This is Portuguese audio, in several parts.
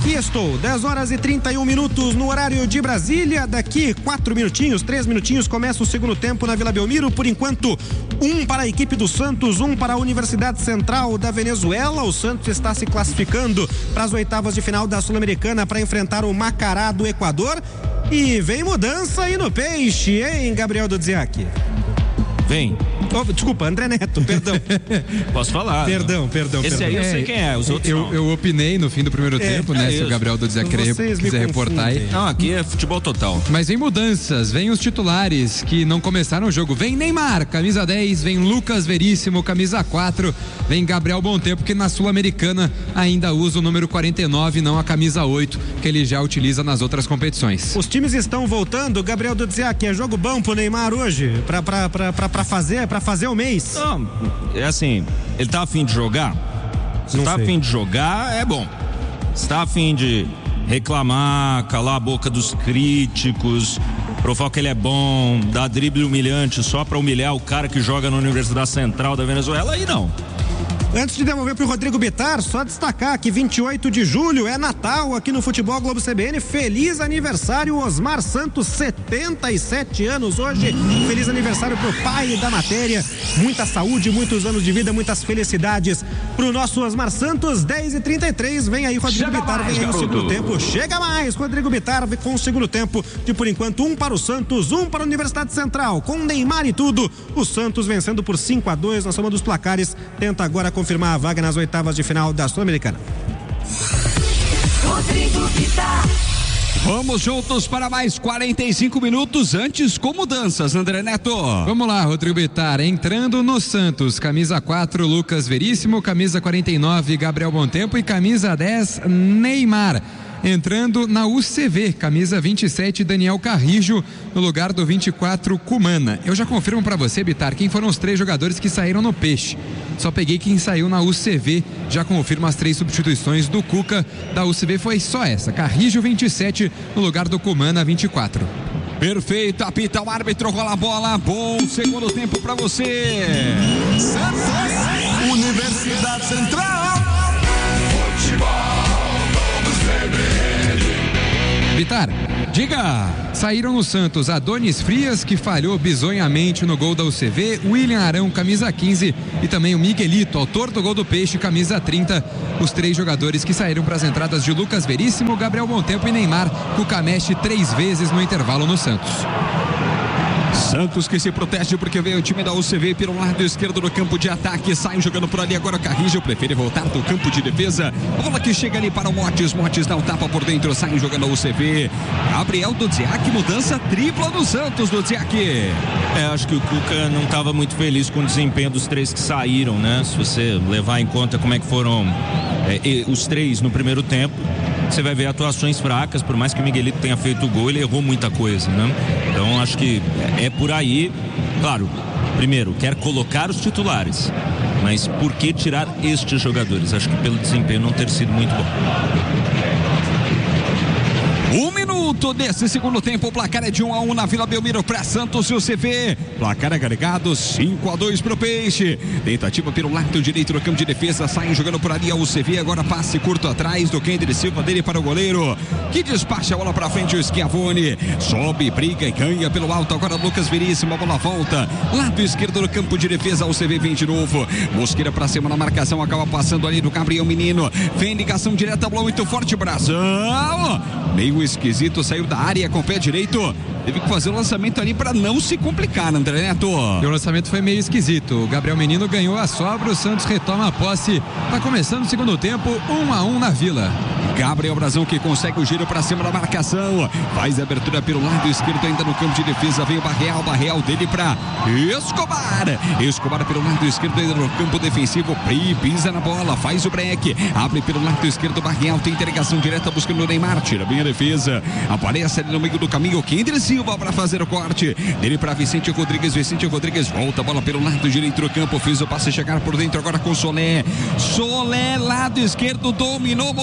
Aqui estou, 10 horas e 31 minutos no horário de Brasília. Daqui 3 minutinhos, começa o segundo tempo na Vila Belmiro. Por enquanto, 1 para a equipe do Santos, 1 para a Universidade Central da Venezuela. O Santos está se classificando para as oitavas de final da Sul-Americana para enfrentar o Macará do Equador. E vem mudança aí no Peixe, hein, Gabriel Dudziak? Vem. Oh, desculpa, André Neto, perdão. Posso falar? Perdão. Esse aí eu sei quem é, os outros não. Eu opinei no fim do primeiro tempo, né? Se o Gabriel Dudziak quiser reportar aí. Não, aqui é futebol total. Mas vem mudanças, vem os titulares que não começaram o jogo. Vem Neymar, camisa 10, vem Lucas Veríssimo, camisa 4, vem Gabriel Bontempo, que na Sul-Americana ainda usa o número 49, não a camisa 8, que ele já utiliza nas outras competições. Os times estão voltando, Gabriel Dudziak, é jogo bom pro Neymar hoje, pra fazer o mês? Não, é assim, ele tá a fim de jogar? Se tá a fim de jogar, é bom. Se tá a fim de reclamar, calar a boca dos críticos, provar que ele é bom, dar drible humilhante só pra humilhar o cara que joga na Universidade Central da Venezuela, aí não. Antes de devolver pro Rodrigo Bittar, só destacar que 28 de julho é Natal aqui no Futebol Globo CBN. Feliz aniversário, Osmar Santos, 77 anos hoje. Feliz aniversário pro pai da matéria. Muita saúde, muitos anos de vida, muitas felicidades pro nosso Osmar Santos. 10h33, vem aí Rodrigo Bittar, vem aí o segundo tempo. Chega mais, Rodrigo Bittar com o segundo tempo de, por enquanto, 1 para o Santos, 1 para a Universidade Central. Com Neymar e tudo, o Santos vencendo por 5-2 na soma dos placares. Tenta agora confirmar a vaga nas oitavas de final da Sul-Americana. Rodrigo Bittar. Vamos juntos para mais 45 minutos antes com mudanças, André Neto. Vamos lá, Rodrigo Bittar, entrando no Santos, camisa 4, Lucas Veríssimo, camisa 49, Gabriel Bontempo e camisa 10, Neymar. Entrando na UCV, camisa 27, Daniel Carrijo, no lugar do 24, Cumana. Eu já confirmo para você, Bittar, quem foram os 3 jogadores que saíram no Peixe. Só peguei quem saiu na UCV, já confirmo as 3 substituições do Cuca. Da UCV foi só essa, Carrijo 27, no lugar do Cumana 24. Perfeito, apita o árbitro, rola a bola, bom segundo tempo para você. Santos, Universidade Central. Futebol. Bittar, diga. Saíram no Santos Adonis Frias, que falhou bizonhamente no gol da UCV, William Arão, camisa 15, e também o Miguelito, autor do gol do Peixe, camisa 30. Os 3 jogadores que saíram para as entradas de Lucas Veríssimo, Gabriel Bontempo e Neymar. Cuca mexe 3 vezes no intervalo no Santos. Santos que se protege porque veio o time da UCV pelo lado esquerdo do campo de ataque, sai jogando por ali agora. Carrijo prefere voltar do campo de defesa, a bola que chega ali para o Motes dá um tapa por dentro, sai jogando a UCV. Gabriel Dudziak, mudança tripla do Santos, Dudziak. Acho que o Cuca não estava muito feliz com o desempenho dos 3 que saíram, né? Se você levar em conta como é que foram os 3 no primeiro tempo, você vai ver atuações fracas. Por mais que o Miguelito tenha feito o gol, ele errou muita coisa, né? Então acho que é por aí. Claro, primeiro, quer colocar os titulares, mas por que tirar estes jogadores? Acho que pelo desempenho não ter sido muito bom. 1 minuto desse segundo tempo, o placar é de 1-1 na Vila Belmiro para Santos e UCV. Placar agregado 5-2 pro Peixe. Tentativa pelo lado direito do campo de defesa, sai jogando por ali a UCV, agora passe curto atrás do Kendrick Silva, dele para o goleiro, que despacha a bola para frente, o Schiavone sobe, briga e ganha pelo alto, agora Lucas Veríssimo, a bola volta, lado esquerdo do campo de defesa, a UCV vem de novo, Mosqueira para cima na marcação, acaba passando ali do Gabriel Menino, vem ligação direta, bola muito forte, bração, meio esquisito, saiu da área com o pé direito, teve que fazer o lançamento ali para não se complicar, André Neto. E o lançamento foi meio esquisito, o Gabriel Menino ganhou a sobra, o Santos retoma a posse, tá começando o segundo tempo, 1-1 na Vila. Gabriel Brazão que consegue o giro para cima da marcação, faz a abertura pelo lado esquerdo ainda no campo de defesa, vem o Barreal dele para Escobar pelo lado esquerdo ainda no campo defensivo, pisa na bola, faz o break, abre pelo lado esquerdo, Barreal tem interligação direta buscando o Neymar, tira bem a defesa, aparece ali no meio do caminho, Kendrick Silva para fazer o corte, dele para Vicente Rodrigues, volta a bola pelo lado direito do campo, fez o passe chegar por dentro agora com Solé, lado esquerdo, dominou Mosqueira.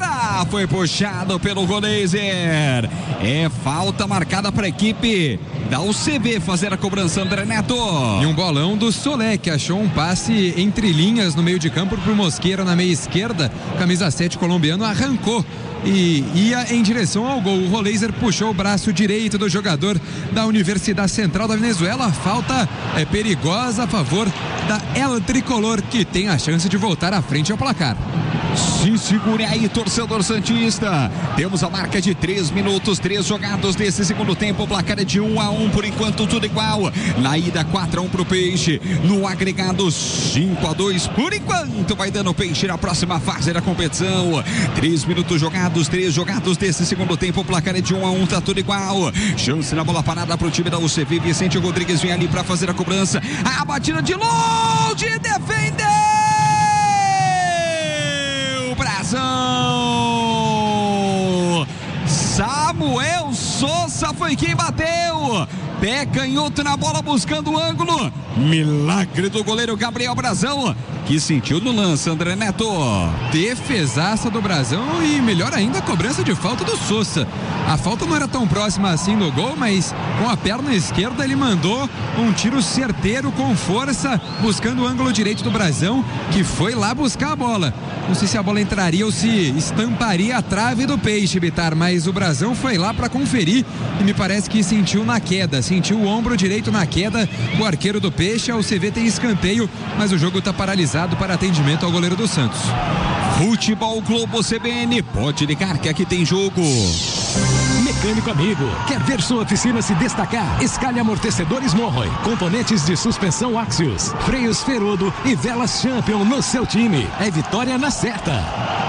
Foi puxado pelo Goleiser. É falta marcada para a equipe da UCV fazer a cobrança, André Neto. E um bolão do Solé, que achou um passe entre linhas no meio de campo pro Mosqueira na meia esquerda. Camisa 7 colombiano arrancou e ia em direção ao gol. O Goleiser puxou o braço direito do jogador da Universidade Central da Venezuela. A falta é perigosa a favor da El Tricolor, que tem a chance de voltar à frente ao placar. Se segure aí, torcedor santista. Temos a marca de 3 minutos, 3 jogados desse segundo tempo. O placar é de 1-1, por enquanto tudo igual. Na ida 4-1 pro Peixe, no agregado 5-2. Por enquanto vai dando Peixe na próxima fase da competição. 3 minutos jogados, 3 jogados desse segundo tempo. O placar é de 1-1, tá tudo igual. Chance na bola parada pro time da UCV. Vicente Rodrigues vem ali pra fazer a cobrança. A batida de longe, defendeu Brasão. Samuel Souza foi quem bateu. Pé canhoto na bola, buscando o ângulo. Milagre do goleiro Gabriel Brasão, que sentiu no lance, André Neto. Defesaça do Brasão e melhor ainda a cobrança de falta do Souza. A falta não era tão próxima assim do gol, mas com a perna esquerda ele mandou um tiro certeiro com força, buscando o ângulo direito do Brasão, que foi lá buscar a bola. Não sei se a bola entraria ou se estamparia a trave do Peixe, Bitar, mas o Brasão foi lá para conferir e me parece que sentiu na queda, sentiu o ombro direito na queda. O arqueiro do Peixe, a UCV tem escanteio, mas o jogo está paralisado para atendimento ao goleiro do Santos. Futebol Globo CBN, pode ligar que aqui tem jogo. Mecânico amigo, quer ver sua oficina se destacar? Escale amortecedores Monroy, componentes de suspensão Axios, freios Ferodo e velas Champion no seu time. É vitória na certa.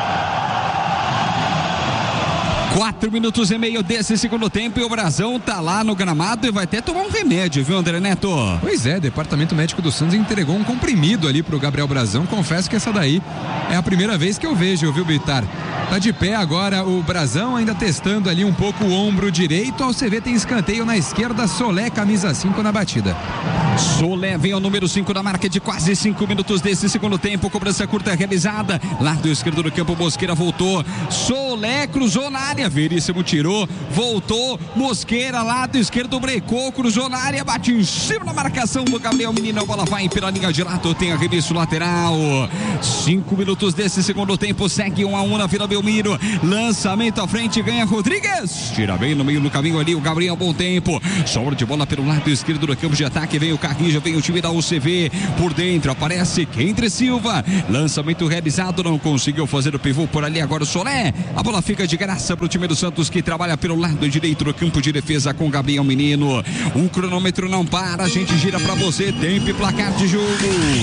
4 minutos e meio desse segundo tempo e o Brasão tá lá no gramado e vai até tomar um remédio, viu, André Neto? Pois é, departamento médico do Santos entregou um comprimido ali pro Gabriel Brasão. Confesso que essa daí é a primeira vez que eu vejo, viu, Bitar? Tá de pé agora o Brasão, ainda testando ali um pouco o ombro direito. A UCV tem escanteio na esquerda, Solé, camisa 5 na batida. Solé vem ao número 5 da marca de quase 5 minutos desse segundo tempo. Cobrança curta realizada. Lado esquerdo do campo, Mosqueira voltou. Solé cruzou na área. Veríssimo tirou, voltou. Mosqueira, lado esquerdo, brecou, cruzou na área, bate em cima da marcação do Gabriel Menino. A bola vai pela linha de lado, tem arremesso lateral. 5 minutos desse segundo tempo, segue 1-1 na Vila Belmiro. Lançamento à frente, ganha Rodrigues. Tira bem no meio do caminho ali o Gabriel Bom Tempo. Sobra de bola pelo lado esquerdo do campo de ataque. Vem o Carrinho, vem o time da UCV. Por dentro aparece Kendry Silva. Lançamento realizado, não conseguiu fazer o pivô por ali. Agora o Solé. A bola fica de graça pro time do Santos, que trabalha pelo lado direito do campo de defesa com Gabriel Menino. O cronômetro não para, a gente gira pra você. Tempo e placar de jogo.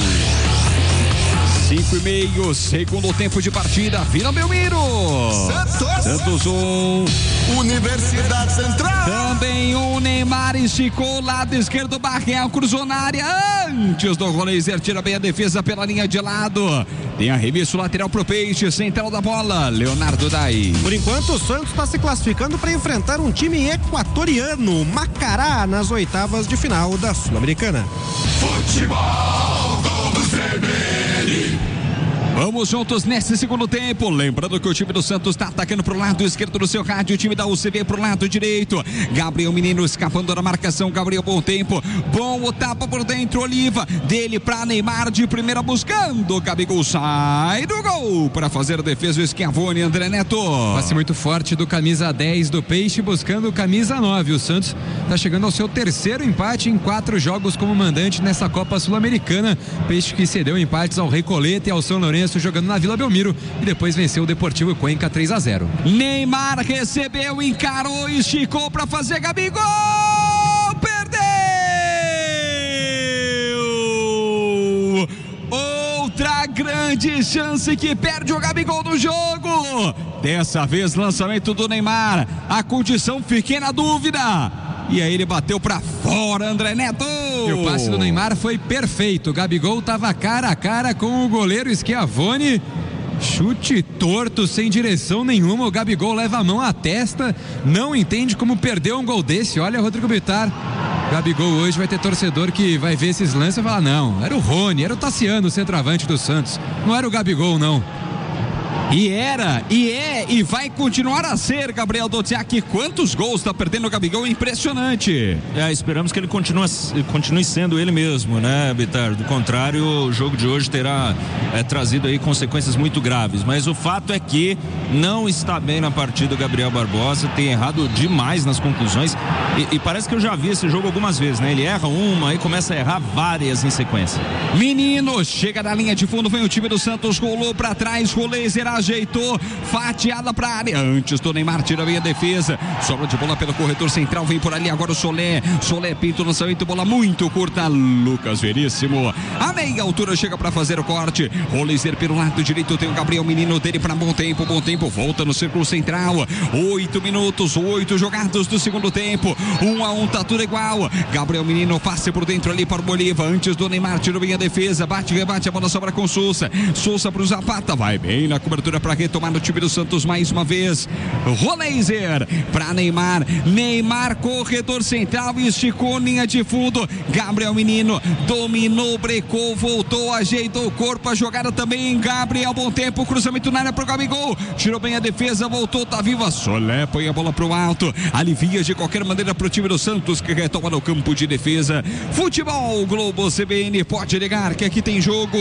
5:30, segundo tempo de partida. Vila Belmiro. Santos 1. Universidade Central. Também o Neymar esticou, lado esquerdo, Barreal cruzou na área antes do Goleiser, tira bem a defesa pela linha de lado. Tem arremesso lateral pro Peixe, central da bola, Leonardo Dai. Por enquanto o Santos está se classificando para enfrentar um time equatoriano, Macará, nas oitavas de final da Sul-Americana. Futebol Globo CBN. Vamos juntos nesse segundo tempo. Lembrando que o time do Santos está atacando pro lado esquerdo do seu rádio. O time da UCV pro lado direito. Gabriel Menino escapando da marcação. Gabriel Bom Tempo. Bom o tapa por dentro. Oliva. Dele pra Neymar de primeira buscando. Gabigol sai do gol para fazer a defesa. O Schiavone, André Neto. Passe muito forte do camisa 10 do Peixe buscando o camisa 9. O Santos está chegando ao seu terceiro empate em 4 jogos como mandante nessa Copa Sul-Americana. Peixe que cedeu empates ao Recoleta e ao São Lourenço, jogando na Vila Belmiro, e depois venceu o Deportivo Cuenca 3-0. Neymar recebeu, encarou, esticou para fazer Gabigol, perdeu! Outra grande chance que perde o Gabigol no jogo. Dessa vez lançamento do Neymar, a condição fiquei na dúvida. E aí ele bateu pra fora, André Neto. E o passe do Neymar foi perfeito. O Gabigol tava cara a cara com o goleiro Schiavone. Chute torto, sem direção nenhuma. O Gabigol leva a mão à testa. Não entende como perdeu um gol desse. Olha, Rodrigo Bitar. Gabigol hoje vai ter torcedor que vai ver esses lances e falar: não, era o Rony, era o Tassiano, o centroavante do Santos. Não era o Gabigol, não. E vai continuar a ser, Gabriel Doziak. Quantos gols tá perdendo o Gabigol? Impressionante. Esperamos que ele continue sendo ele mesmo, né, Bitar? Do contrário, o jogo de hoje terá trazido aí consequências muito graves. Mas o fato é que não está bem na partida o Gabriel Barbosa, tem errado demais nas conclusões. E parece que eu já vi esse jogo algumas vezes, né? Ele erra uma e começa a errar várias em sequência. Menino, chega na linha de fundo, vem o time do Santos, rolou pra trás, Roleiser ajeitou, fatiada pra área, antes do Neymar, tira bem a defesa, sobra de bola pelo corredor central, vem por ali agora o Solé pinta o lançamento, bola muito curta, Lucas Veríssimo, a meia altura chega pra fazer o corte, Roleiser pelo lado direito, tem o Gabriel Menino dele pra bom tempo, volta no círculo central, 8 minutos, 8 jogados do segundo tempo, 1-1, tá tudo igual, Gabriel Menino passe por dentro ali para o Bolívar, antes do Neymar, tirou bem a defesa, bate, rebate, a bola sobra com Souza pro Zapata, vai bem na cobertura para retomar no time do Santos mais uma vez, Roleiser para Neymar, corredor central, esticou linha de fundo, Gabriel Menino dominou, brecou, voltou, ajeitou o corpo, a jogada também, Gabriel, bom tempo, cruzamento na área pro Gabigol, tirou bem a defesa, voltou, tá viva, Solé põe a bola pro alto, alivia de qualquer maneira pro time do Santos que retoma no campo de defesa. Futebol Globo CBN, pode ligar que aqui tem jogo.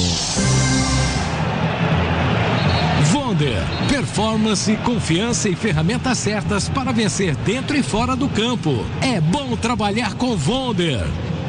Vonder, performance, confiança e ferramentas certas para vencer dentro e fora do campo. É bom trabalhar com Vonder.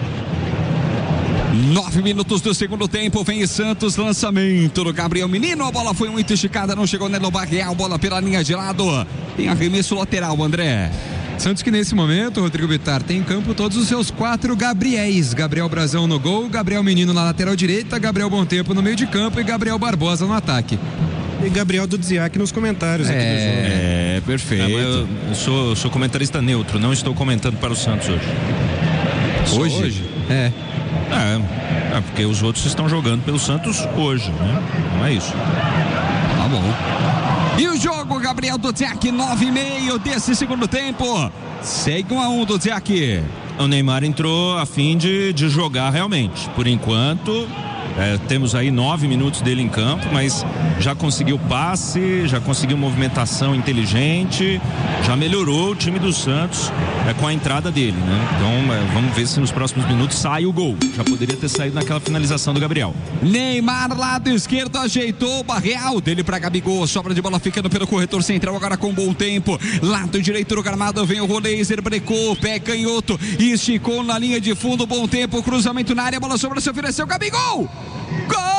9 minutos do segundo tempo, vem Santos, lançamento do Gabriel Menino, a bola foi muito esticada, não chegou nele o Barreal, bola pela linha de lado, tem arremesso lateral, André. Santos que nesse momento, Rodrigo Bitar, tem em campo todos os seus 4 Gabriéis, Gabriel Brazão no gol, Gabriel Menino na lateral direita, Gabriel Bom Tempo no meio de campo e Gabriel Barbosa no ataque. E Gabriel Dudziak nos comentários aqui do jogo. Perfeito. Eu sou comentarista neutro, não estou comentando para o Santos hoje. Hoje? Porque os outros estão jogando pelo Santos hoje, né? Não é isso. Tá bom. E o jogo, Gabriel Dudziak, 9:30 desse segundo tempo. Segue 1-1, Dudziak. O Neymar entrou a fim de jogar realmente. Por enquanto, temos aí 9 minutos dele em campo, mas já conseguiu passe, já conseguiu movimentação inteligente, já melhorou o time do Santos com a entrada dele, né? Então vamos ver se nos próximos minutos sai o gol. Já poderia ter saído naquela finalização do Gabriel. Neymar, lado esquerdo, ajeitou o Barreal dele para Gabigol, sobra de bola ficando pelo corretor central, agora com bom tempo, lado direito do gramado, vem o Roleiser, brecou, pé canhoto, esticou na linha de fundo, bom tempo, cruzamento na área, bola sobra, se ofereceu, Gabigol! Gol!